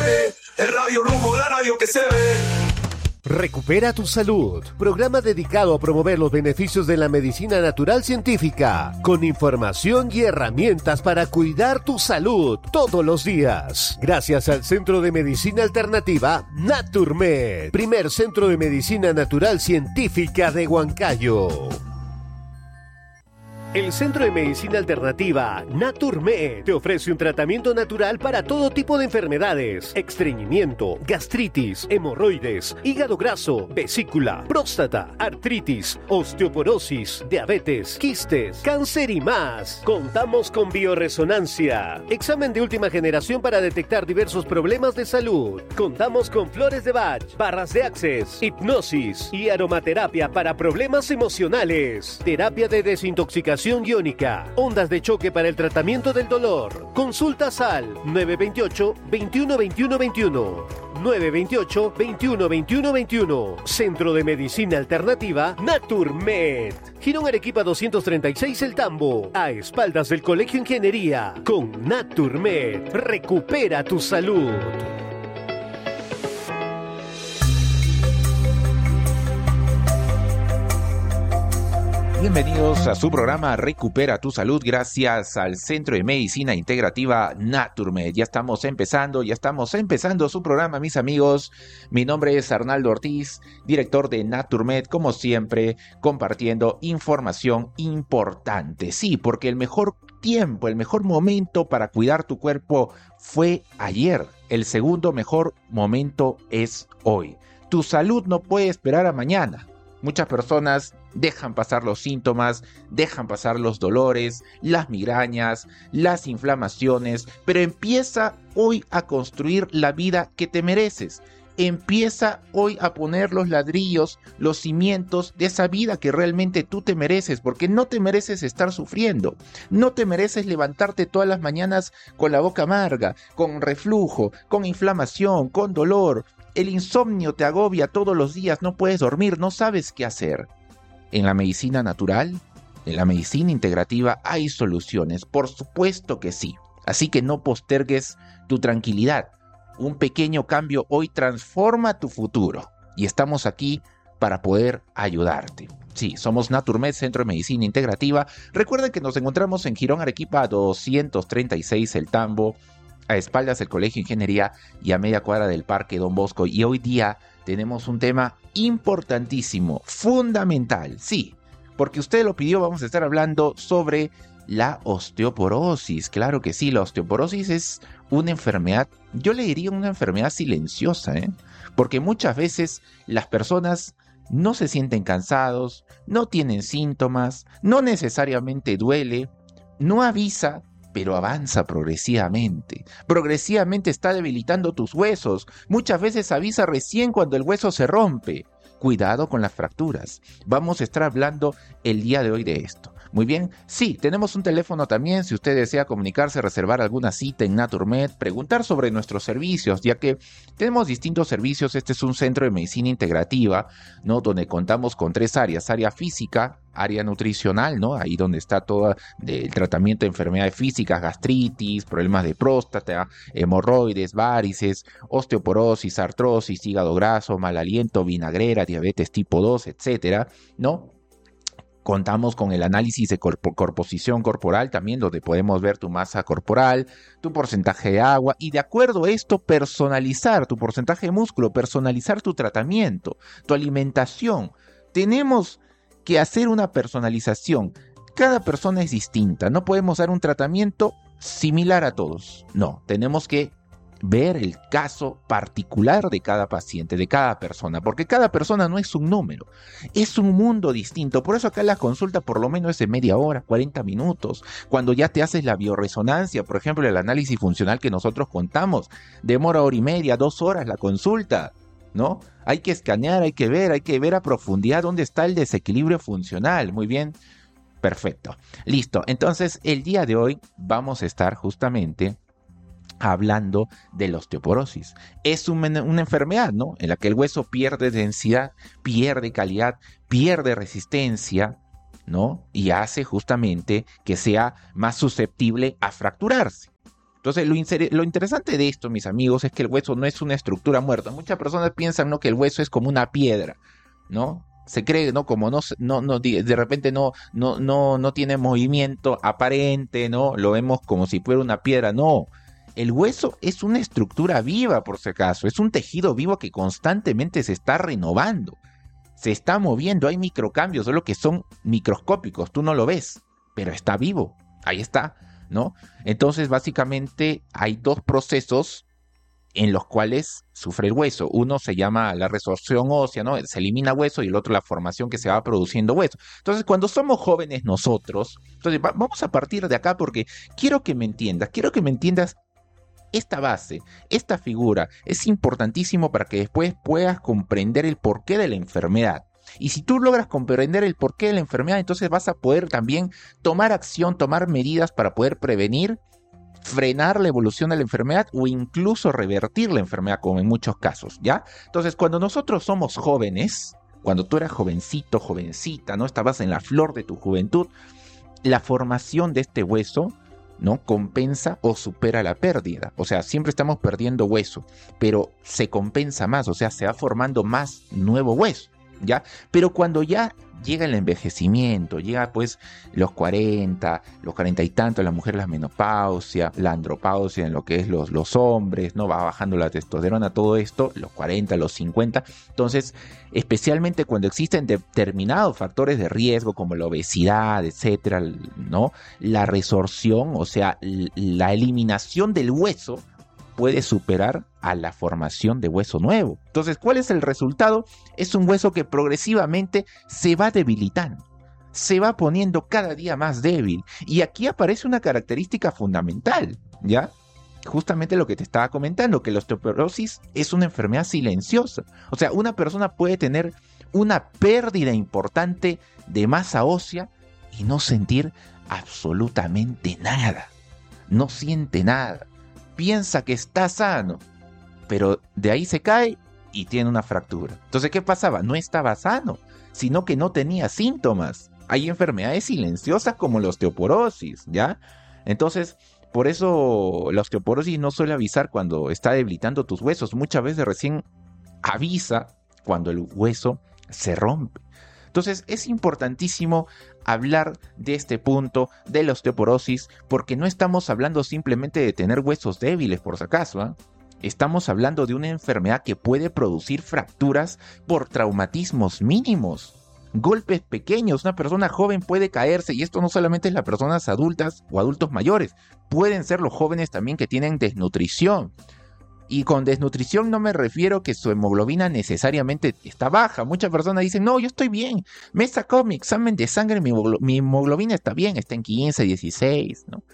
mueve. El Radio Rumbo, la radio que se ve. Recupera tu salud, programa dedicado a promover los beneficios de la medicina natural científica, con información y herramientas para cuidar tu salud todos los días. Gracias al Centro de Medicina Alternativa Naturmed, primer centro de medicina natural científica de Huancayo. El Centro de Medicina Alternativa Naturmed te ofrece un tratamiento natural para todo tipo de enfermedades: estreñimiento, gastritis, hemorroides, hígado graso, vesícula, próstata, artritis, osteoporosis, diabetes, quistes, cáncer y más. Contamos con bioresonancia, examen de última generación para detectar diversos problemas de salud. Contamos con flores de Bach, barras de Access, hipnosis y aromaterapia para problemas emocionales, terapia de desintoxicación iónica, ondas de choque para el tratamiento del dolor. Consultas al 928 21 21 21. 928 21 21 21. Centro de Medicina Alternativa Naturmed. Girón Arequipa 236 El Tambo, a espaldas del Colegio Ingeniería. Con Naturmed, recupera tu salud. Bienvenidos a su programa Recupera tu Salud, gracias al Centro de Medicina Integrativa Naturmed. Ya estamos empezando su programa, mis amigos. Mi nombre es Arnaldo Ortiz, director de Naturmed, como siempre, compartiendo información importante. Sí, porque el mejor tiempo, el mejor momento para cuidar tu cuerpo fue ayer. El segundo mejor momento es hoy. Tu salud no puede esperar a mañana. Muchas personas dejan pasar los síntomas, dejan pasar los dolores, las migrañas, las inflamaciones, pero empieza hoy a construir la vida que te mereces. Empieza hoy a poner los ladrillos, los cimientos de esa vida que realmente tú te mereces, porque no te mereces estar sufriendo, no te mereces levantarte todas las mañanas con la boca amarga, con reflujo, con inflamación, con dolor. El insomnio te agobia todos los días, no puedes dormir, no sabes qué hacer. En la medicina natural, en la medicina integrativa hay soluciones, por supuesto que sí. Así que no postergues tu tranquilidad. Un pequeño cambio hoy transforma tu futuro y estamos aquí para poder ayudarte. Sí, somos Naturmed, Centro de Medicina Integrativa. Recuerden que nos encontramos en Girón Arequipa 236 El Tambo, a espaldas del Colegio Ingeniería y a media cuadra del Parque Don Bosco. Y hoy día tenemos un tema importantísimo, fundamental, sí, porque usted lo pidió. Vamos a estar hablando sobre la osteoporosis. Claro que sí, la osteoporosis es una enfermedad, yo le diría una enfermedad silenciosa, porque muchas veces las personas no se sienten cansados, no tienen síntomas, no necesariamente duele, no avisa, pero avanza progresivamente. Progresivamente está debilitando tus huesos. Muchas veces avisa recién cuando el hueso se rompe. Cuidado con las fracturas. Vamos a estar hablando el día de hoy de esto. Muy bien, sí, tenemos un teléfono también si usted desea comunicarse, reservar alguna cita en Naturmed, preguntar sobre nuestros servicios, ya que tenemos distintos servicios. Este es un centro de medicina integrativa, ¿no? Donde contamos con 3 áreas: área física, área nutricional, ¿no? Ahí donde está todo el tratamiento de enfermedades físicas, gastritis, problemas de próstata, hemorroides, varices, osteoporosis, artrosis, hígado graso, mal aliento, vinagrera, diabetes tipo 2, etcétera, ¿no? Contamos con el análisis de composición corporal también, donde podemos ver tu masa corporal, tu porcentaje de agua y, de acuerdo a esto, personalizar tu porcentaje de músculo, personalizar tu tratamiento, tu alimentación. Tenemos que hacer una personalización. Cada persona es distinta, no podemos dar un tratamiento similar a todos. No, tenemos que ver el caso particular de cada paciente, de cada persona, porque cada persona no es un número, es un mundo distinto. Por eso acá la consulta por lo menos es de media hora, 40 minutos. Cuando ya te haces la bioresonancia, por ejemplo, el análisis funcional que nosotros contamos, demora 1 hora y media, 2 horas la consulta, ¿no? Hay que escanear, hay que ver a profundidad dónde está el desequilibrio funcional. Muy bien, perfecto, listo. Entonces, el día de hoy vamos a estar justamente hablando de la osteoporosis. Es una enfermedad, ¿no? En la que el hueso pierde densidad, pierde calidad, pierde resistencia, ¿no? Y hace justamente que sea más susceptible a fracturarse. Entonces, lo interesante de esto, mis amigos, es que el hueso no es una estructura muerta. Muchas personas piensan, ¿no?, que el hueso es como una piedra, ¿no? Se cree, ¿no?, como de repente no tiene movimiento aparente, ¿no? Lo vemos como si fuera una piedra. No, el hueso es una estructura viva, por si acaso. Es un tejido vivo que constantemente se está renovando, se está moviendo, hay microcambios, solo que son microscópicos, tú no lo ves, pero está vivo, ahí está, ¿no? Entonces, básicamente, hay dos procesos en los cuales sufre el hueso. Uno se llama la resorción ósea, ¿no? Se elimina hueso, y el otro la formación que se va produciendo hueso. Entonces, cuando somos jóvenes nosotros, entonces vamos a partir de acá porque quiero que me entiendas esta base, esta figura. Es importantísimo para que después puedas comprender el porqué de la enfermedad. Y si tú logras comprender el porqué de la enfermedad, entonces vas a poder también tomar acción, tomar medidas para poder prevenir, frenar la evolución de la enfermedad o incluso revertir la enfermedad, como en muchos casos, ¿ya? Entonces, cuando nosotros somos jóvenes, cuando tú eras jovencito, jovencita, ¿no? Estabas en la flor de tu juventud, la formación de este hueso, ¿no?, compensa o supera la pérdida. O sea, siempre estamos perdiendo hueso, pero se compensa más, o sea, se va formando más nuevo hueso, ¿ya? Pero cuando ya llega el envejecimiento, llega pues los 40 y tantos, la mujer la menopausia, la andropausia en lo que es los hombres, ¿no? Va bajando la testosterona, todo esto, los 40, los 50. Entonces, especialmente cuando existen determinados factores de riesgo como la obesidad, etcétera, ¿no?, la resorción, o sea, la eliminación del hueso puede superar a la formación de hueso nuevo. Entonces, ¿cuál es el resultado? Es un hueso que progresivamente se va debilitando, se va poniendo cada día más débil. Y aquí aparece una característica fundamental, ¿ya? Justamente lo que te estaba comentando, que la osteoporosis es una enfermedad silenciosa. O sea, una persona puede tener una pérdida importante de masa ósea y no sentir absolutamente nada. No siente nada. Piensa que está sano, pero de ahí se cae y tiene una fractura. Entonces, ¿qué pasaba? No estaba sano, sino que no tenía síntomas. Hay enfermedades silenciosas como la osteoporosis, ¿ya? Entonces, por eso la osteoporosis no suele avisar cuando está debilitando tus huesos. Muchas veces recién avisa cuando el hueso se rompe. Entonces, es importantísimo hablar de este punto de la osteoporosis, porque no estamos hablando simplemente de tener huesos débiles, por si acaso, ¿eh? Estamos hablando de una enfermedad que puede producir fracturas por traumatismos mínimos, golpes pequeños. Una persona joven puede caerse, y esto no solamente es las personas adultas o adultos mayores, pueden ser los jóvenes también que tienen desnutrición. Y con desnutrición no me refiero que su hemoglobina necesariamente está baja. Muchas personas dicen, no, yo estoy bien, me he sacado mi examen de sangre, mi hemoglobina está bien, está en 15, 16, ¿no?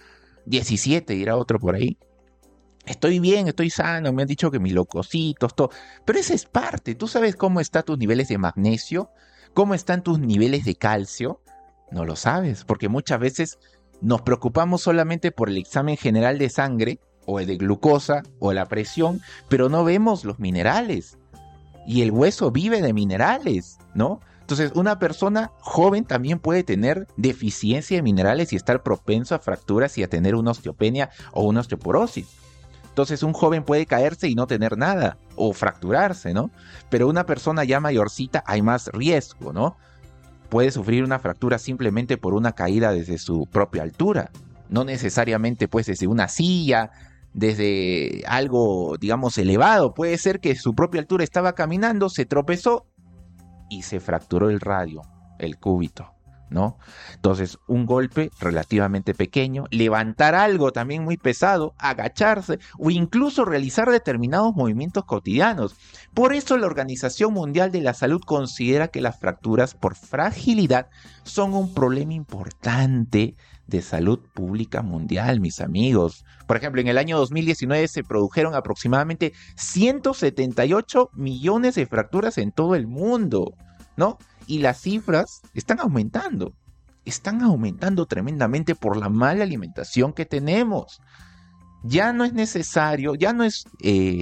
17 dirá otro por ahí. Estoy bien, estoy sano, me han dicho que mis leucocitos, todo. Pero esa es parte. ¿Tú sabes cómo están tus niveles de magnesio? ¿Cómo están tus niveles de calcio? No lo sabes, porque muchas veces nos preocupamos solamente por el examen general de sangre, o el de glucosa, o la presión, pero no vemos los minerales. Y el hueso vive de minerales, ¿no? Entonces, una persona joven también puede tener deficiencia de minerales y estar propenso a fracturas y a tener una osteopenia o una osteoporosis. Entonces, un joven puede caerse y no tener nada, o fracturarse, ¿no? Pero una persona ya mayorcita hay más riesgo, ¿no? Puede sufrir una fractura simplemente por una caída desde su propia altura. No necesariamente pues desde una silla, desde algo, digamos, elevado. Puede ser que su propia altura estaba caminando, se tropezó y se fracturó el radio, el cúbito, ¿no? Entonces, un golpe relativamente pequeño, levantar algo también muy pesado, agacharse o incluso realizar determinados movimientos cotidianos. Por eso la Organización Mundial de la Salud considera que las fracturas por fragilidad son un problema importante de salud pública mundial, mis amigos. Por ejemplo, en el año 2019 se produjeron aproximadamente 178 millones de fracturas en todo el mundo, ¿no? Y las cifras están aumentando tremendamente por la mala alimentación que tenemos. Ya no es necesario, ya no es,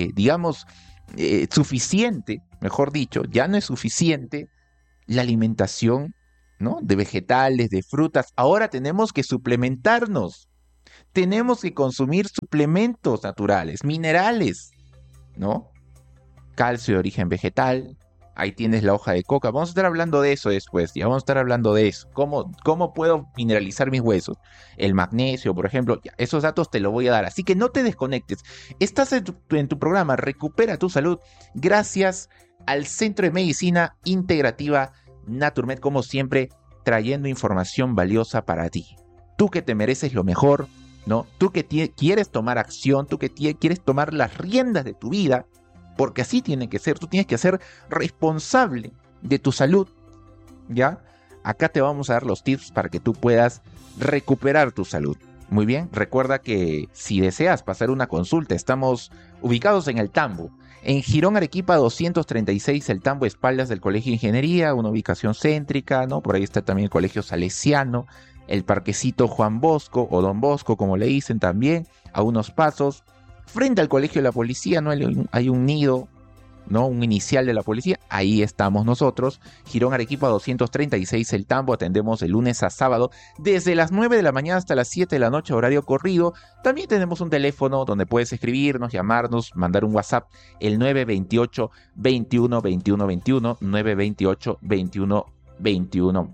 suficiente, mejor dicho, ya no es suficiente la alimentación, ¿no?, de vegetales, de frutas. Ahora tenemos que suplementarnos. tenemos que consumir suplementos naturales, minerales, ¿no? Calcio de origen vegetal, ahí tienes la hoja de coca. Vamos a estar hablando de eso después, ya vamos a estar hablando de eso. ¿Cómo puedo mineralizar mis huesos? El magnesio, por ejemplo, ya, esos datos te los voy a dar. Así que no te desconectes. Estás en tu programa Recupera tu Salud gracias al Centro de Medicina Integrativa Naturmed, como siempre, trayendo información valiosa para ti. Tú que te mereces lo mejor, ¿no? Tú que quieres tomar acción, tú que quieres tomar las riendas de tu vida, porque así tiene que ser. Tú tienes que ser responsable de tu salud, ¿ya? Acá te vamos a dar los tips para que tú puedas recuperar tu salud. Muy bien, recuerda que si deseas pasar una consulta, estamos ubicados en El Tambo, en Girón Arequipa 236, El Tambo, espaldas del Colegio de Ingeniería, una ubicación céntrica, ¿no? Por ahí está también el Colegio Salesiano, el Parquecito Juan Bosco, o Don Bosco, como le dicen también, a unos pasos. Frente al Colegio de la Policía, ¿no? Hay un nido, ¿no? Un inicial de la policía, ahí estamos nosotros. Girón Arequipa 236, El Tambo, atendemos de lunes a sábado, desde las 9 de la mañana hasta las 7 de la noche, horario corrido. También tenemos un teléfono donde puedes escribirnos, llamarnos, mandar un WhatsApp, el 928 21 21 21, 928 21 21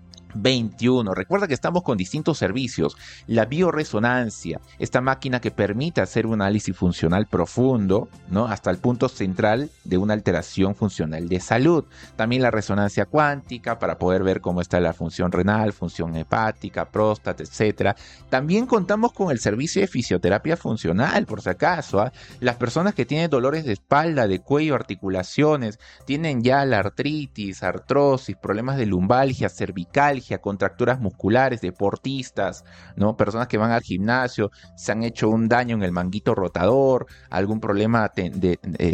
21. Recuerda que estamos con distintos servicios. La bioresonancia, esta máquina que permite hacer un análisis funcional profundo, ¿no? Hasta el punto central de una alteración funcional de salud. También la resonancia cuántica para poder ver cómo está la función renal, función hepática, próstata, etc. También contamos con el servicio de fisioterapia funcional, por si acaso, ¿eh? Las personas que tienen dolores de espalda, de cuello, articulaciones, tienen ya la artritis, artrosis, problemas de lumbalgia, cervical, contracturas musculares, deportistas, ¿no? Personas que van al gimnasio, se han hecho un daño en el manguito rotador, algún problema de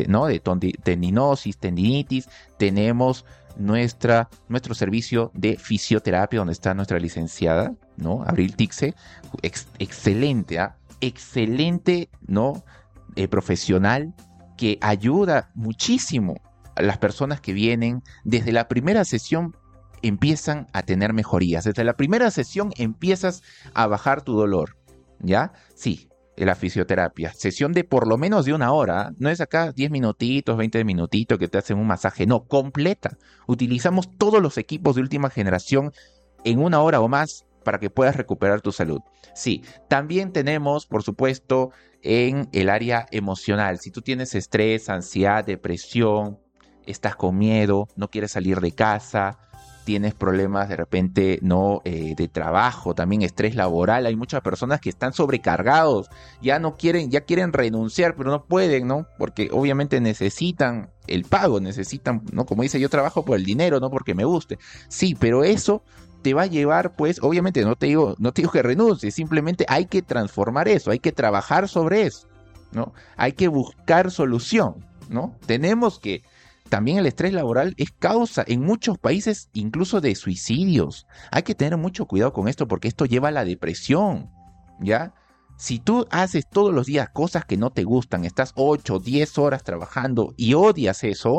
tendinosis, tendinitis, tenemos nuestro servicio de fisioterapia, donde está nuestra licenciada, ¿no? Abril Tixe, excelente, excelente, ¿no? Profesional, que ayuda muchísimo a las personas que vienen. Desde la primera sesión empiezan a tener mejorías. Desde la primera sesión empiezas a bajar tu dolor, ¿ya? Sí, la fisioterapia. Sesión de por lo menos de 1 hora. No es acá 10 minutitos, 20 minutitos que te hacen un masaje. No, completa. Utilizamos todos los equipos de última generación en 1 hora o más para que puedas recuperar tu salud. Sí, también tenemos, por supuesto, en el área emocional. Si tú tienes estrés, ansiedad, depresión, estás con miedo, no quieres salir de casa, tienes problemas de repente de trabajo, también estrés laboral. Hay muchas personas que están sobrecargados, ya quieren renunciar, pero no pueden, ¿no? Porque obviamente necesitan el pago, necesitan, ¿no? Como dice, yo trabajo por el dinero, no porque me guste. Sí, pero eso te va a llevar, pues, obviamente no te digo que renuncies, simplemente hay que transformar eso, hay que trabajar sobre eso, ¿no? Hay que buscar solución, ¿no? Tenemos que también el estrés laboral es causa en muchos países incluso de suicidios. Hay que tener mucho cuidado con esto porque esto lleva a la depresión, ¿ya? Si tú haces todos los días cosas que no te gustan, estás 8, 10 horas trabajando y odias eso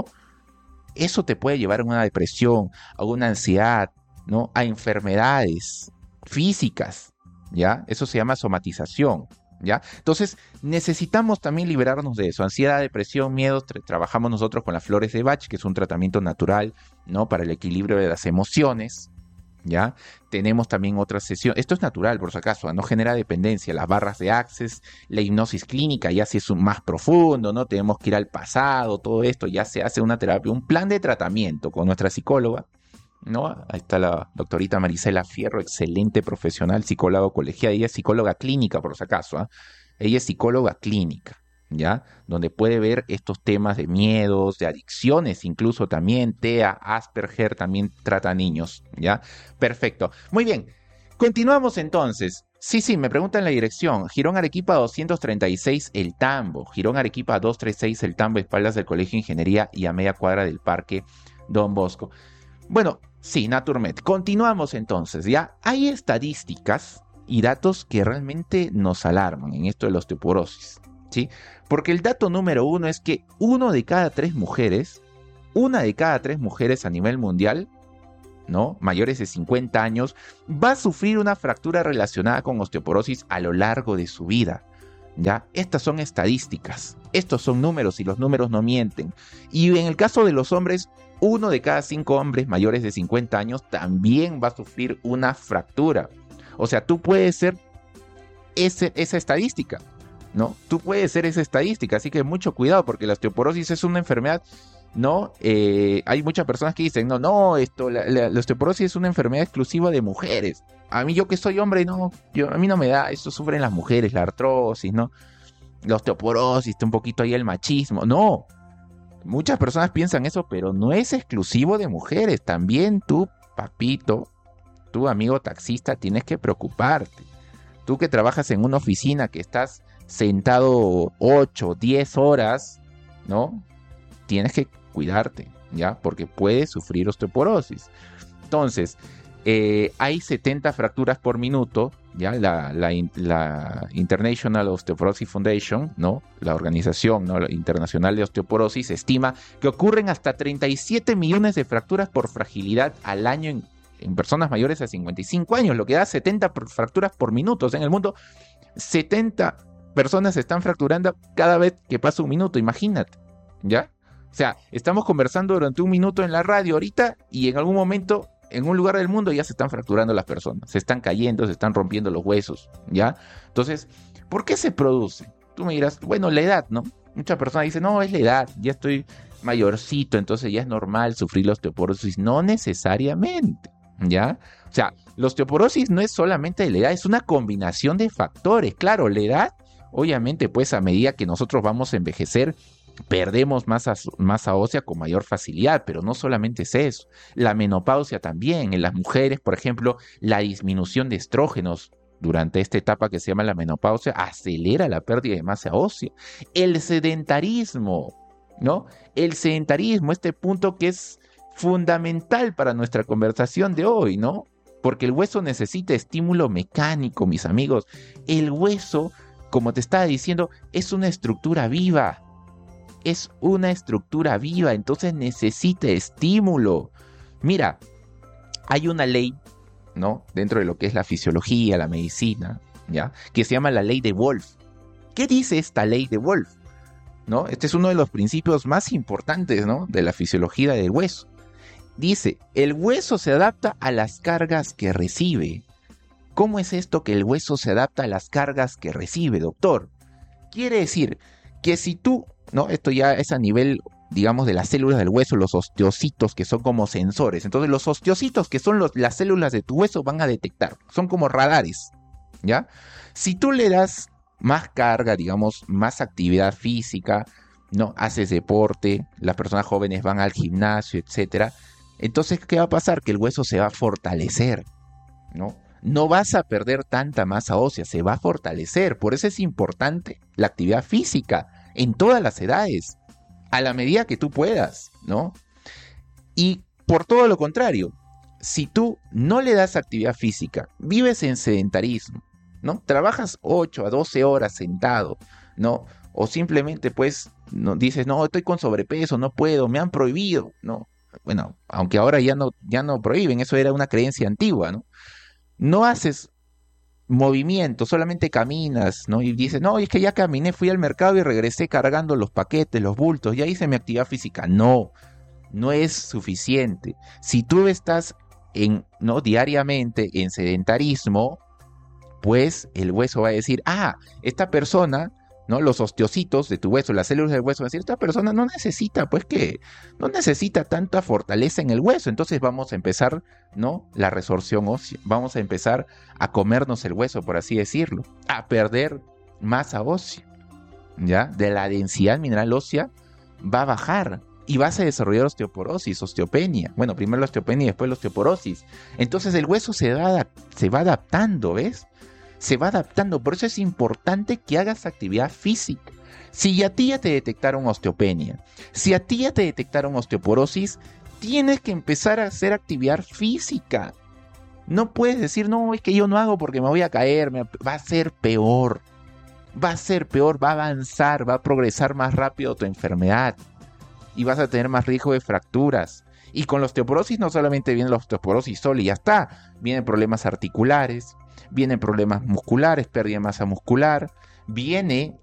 te puede llevar a una depresión, a una ansiedad, ¿no? A enfermedades físicas, ¿ya? Eso se llama somatización, ¿ya? Entonces necesitamos también liberarnos de eso, ansiedad, depresión, miedo. Trabajamos nosotros con las flores de Bach, que es un tratamiento natural, ¿no? Para el equilibrio de las emociones, ¿ya? Tenemos también otra sesión, esto es natural por si acaso, no genera dependencia, las barras de Access, la hipnosis clínica, ya si es un más profundo, ¿no? Tenemos que ir al pasado, todo esto, ya se hace una terapia, un plan de tratamiento con nuestra psicóloga, ¿no? Ahí está la doctorita Marisela Fierro, excelente profesional, psicóloga colegiada. Ella es psicóloga clínica, por si acaso, ¿eh? Ella es psicóloga clínica, ¿ya? Donde puede ver estos temas de miedos, de adicciones, incluso también TEA, Asperger, también trata a niños, ¿ya? Perfecto. Muy bien, continuamos entonces. Sí, me preguntan la dirección. Girón Arequipa 236, El Tambo. Girón Arequipa 236, El Tambo, espaldas del Colegio de Ingeniería y a media cuadra del Parque Don Bosco. Bueno, sí, Naturmed. Continuamos entonces, ¿ya? Hay estadísticas y datos que realmente nos alarman en esto de la osteoporosis, ¿sí? Porque el dato número 1 es que 1 de cada 3 mujeres a nivel mundial ¿no? Mayores de 50 años, va a sufrir una fractura relacionada con osteoporosis a lo largo de su vida, ¿ya? Estas son estadísticas, estos son números y los números no mienten. Y en el caso de los hombres, 1 de cada 5 hombres mayores de 50 años también va a sufrir una fractura. O sea, tú puedes ser esa estadística, ¿no? Tú puedes ser esa estadística, así que mucho cuidado porque la osteoporosis es una enfermedad, ¿no? Hay muchas personas que dicen, la osteoporosis es una enfermedad exclusiva de mujeres. A mí, yo que soy hombre, a mí no me da, eso sufren las mujeres, la artrosis, ¿no? La osteoporosis, está un poquito ahí el machismo. No, muchas personas piensan eso, pero no es exclusivo de mujeres. También tú, papito, tu amigo taxista, tienes que preocuparte. Tú que trabajas en una oficina, que estás sentado 8, 10 horas, ¿no? Tienes que cuidarte, ¿ya? Porque puedes sufrir osteoporosis. Entonces, hay 70 fracturas por minuto, ¿ya? La International Osteoporosis Foundation, ¿no? La organización, ¿no? Internacional de Osteoporosis estima que ocurren hasta 37 millones de fracturas por fragilidad al año en personas mayores a 55 años, lo que da 70 fracturas por minuto. O sea, en el mundo, 70 personas se están fracturando cada vez que pasa un minuto, imagínate, ¿ya? O sea, estamos conversando durante un minuto en la radio ahorita y en algún momento, en un lugar del mundo, ya se están fracturando las personas, se están cayendo, se están rompiendo los huesos, ¿ya? Entonces, ¿por qué se produce? Tú me dirás, bueno, la edad, ¿no? Muchas personas dicen, no, es la edad, ya estoy mayorcito, entonces ya es normal sufrir la osteoporosis. No necesariamente, ¿ya? O sea, la osteoporosis no es solamente de la edad, es una combinación de factores. Claro, la edad, obviamente, pues a medida que nosotros vamos a envejecer, perdemos masa ósea con mayor facilidad, pero no solamente es eso. La menopausia también. En las mujeres, por ejemplo, la disminución de estrógenos durante esta etapa que se llama la menopausia acelera la pérdida de masa ósea. El sedentarismo, ¿no? El sedentarismo, este punto que es fundamental para nuestra conversación de hoy, ¿no? Porque el hueso necesita estímulo mecánico, mis amigos. El hueso, como te estaba diciendo, es una estructura viva. Es una estructura viva, entonces necesita estímulo. Mira, hay una ley, ¿no? Dentro de lo que es la fisiología, la medicina, ¿ya? Que se llama la ley de Wolff. ¿Qué dice esta ley de Wolff? ¿No? Este es uno de los principios más importantes, ¿no? De la fisiología del hueso. Dice, el hueso se adapta a las cargas que recibe. ¿Cómo es esto que el hueso se adapta a las cargas que recibe, doctor? Quiere decir que si tú, ¿no? Esto ya es a nivel, digamos, de las células del hueso, los osteocitos, que son como sensores. Entonces los osteocitos, que son las células de tu hueso, van a detectar. Son como radares, ¿ya? Si tú le das más carga, digamos, más actividad física, ¿no? Haces deporte, las personas jóvenes van al gimnasio, etcétera. Entonces, ¿qué va a pasar? Que el hueso se va a fortalecer, ¿no? No vas a perder tanta masa ósea, se va a fortalecer. Por eso es importante la actividad física en todas las edades, a la medida que tú puedas, ¿no? Y por todo lo contrario, si tú no le das actividad física, vives en sedentarismo, ¿no? Trabajas 8 a 12 horas sentado, ¿no? O simplemente, pues, no, dices, no, estoy con sobrepeso, no puedo, me han prohibido, ¿no? Bueno, aunque ahora ya no prohíben, eso era una creencia antigua, ¿no? No haces movimiento, solamente caminas, ¿no? Y dices, no, es que ya caminé, fui al mercado y regresé cargando los paquetes, los bultos, ya hice mi actividad física. No es suficiente. Si tú estás ¿no? diariamente en sedentarismo, pues el hueso va a decir, esta persona, ¿no? Los osteocitos de tu hueso, las células del hueso van a decir, esta persona no necesita, pues que no necesita tanta fortaleza en el hueso. Entonces vamos a empezar, ¿no? La resorción ósea. Vamos a empezar a comernos el hueso, por así decirlo, a perder masa ósea, ¿ya? De la densidad mineral ósea va a bajar y vas a desarrollar osteoporosis, osteopenia. Bueno, primero la osteopenia y después la osteoporosis. Entonces el hueso se va adaptando, ¿ves? Se va adaptando, por eso es importante que hagas actividad física. Si a ti ya te detectaron osteopenia, si a ti ya te detectaron osteoporosis, tienes que empezar a hacer actividad física. No puedes decir, no, es que yo no hago porque me voy a caer, va a ser peor. Va a ser peor, va a avanzar, va a progresar más rápido tu enfermedad y vas a tener más riesgo de fracturas. Y con la osteoporosis no solamente viene la osteoporosis sola y ya está, vienen problemas articulares, vienen problemas musculares, pérdida de masa muscular, viene